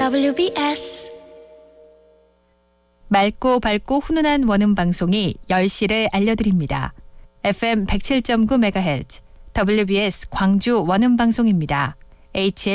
WBS 맑고 밝고 훈훈한 원음 방송이 10시를 알려드립니다. FM 107.9MHz WBS 광주 원음 방송입니다.